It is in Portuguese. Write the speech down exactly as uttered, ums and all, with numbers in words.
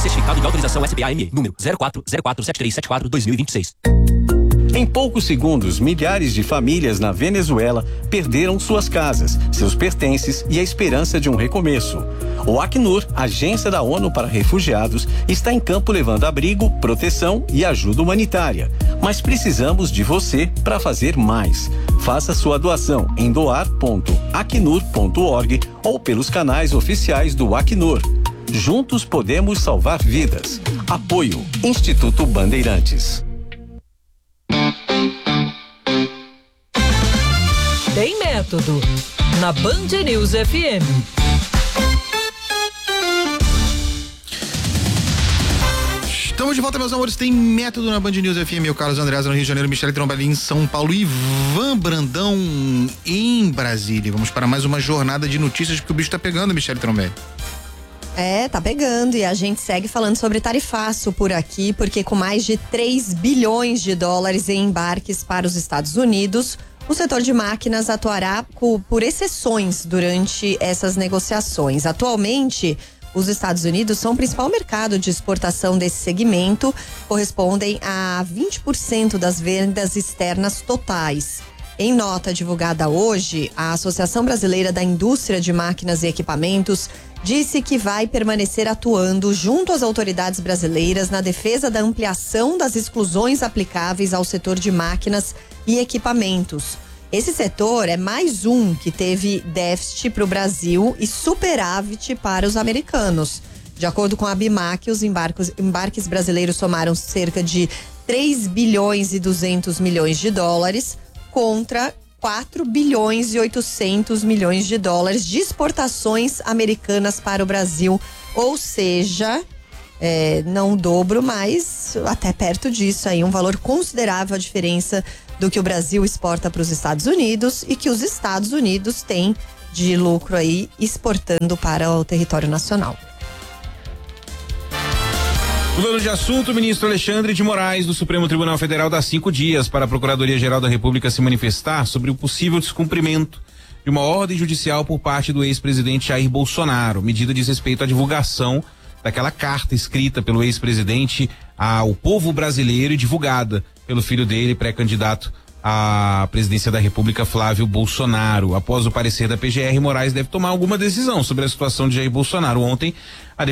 Certificado de autorização S B A M E, número zero quatro zero quatro sete três sete quatro dois mil e vinte e seis. Em poucos segundos, milhares de famílias na Venezuela perderam suas casas, seus pertences e a esperança de um recomeço. O Acnur, agência da ONU para refugiados, está em campo levando abrigo, proteção e ajuda humanitária. Mas precisamos de você para fazer mais. Faça sua doação em doar ponto acnur ponto org ou pelos canais oficiais do Acnur. Juntos podemos salvar vidas. Apoio Instituto Bandeirantes. Tem método na Band News F M. Estamos de volta, meus amores. Tem método na Band News F M. Eu, Carlos Andreasa, no Rio de Janeiro, Michele Trombelli em São Paulo, Ivan Brandão em Brasília. Vamos para mais uma jornada de notícias, porque o bicho tá pegando, Michele Trombelli. É, tá pegando, e a gente segue falando sobre tarifaço por aqui, porque com mais de três bilhões de dólares em embarques para os Estados Unidos, o setor de máquinas atuará por exceções durante essas negociações. Atualmente, os Estados Unidos são o principal mercado de exportação desse segmento, correspondem a vinte por cento das vendas externas totais. Em nota divulgada hoje, a Associação Brasileira da Indústria de Máquinas e Equipamentos disse que vai permanecer atuando junto às autoridades brasileiras na defesa da ampliação das exclusões aplicáveis ao setor de máquinas e equipamentos. Esse setor é mais um que teve déficit para o Brasil e superávit para os americanos. De acordo com a Bimac, os embarques, embarques brasileiros somaram cerca de três bilhões e duzentos milhões de dólares contra quatro bilhões e oitocentos milhões de dólares de exportações americanas para o Brasil. Ou seja, é, não o dobro, mas até perto disso aí, um valor considerável a diferença do que o Brasil exporta para os Estados Unidos e que os Estados Unidos têm de lucro aí exportando para o território nacional. Mudando de assunto, o ministro Alexandre de Moraes do Supremo Tribunal Federal dá cinco dias para a Procuradoria-Geral da República se manifestar sobre o possível descumprimento de uma ordem judicial por parte do ex-presidente Jair Bolsonaro. Medida diz respeito à divulgação daquela carta escrita pelo ex-presidente ao povo brasileiro e divulgada pelo filho dele, pré-candidato à presidência da República, Flávio Bolsonaro. Após o parecer da P G R, Moraes deve tomar alguma decisão sobre a situação de Jair Bolsonaro. Ontem, a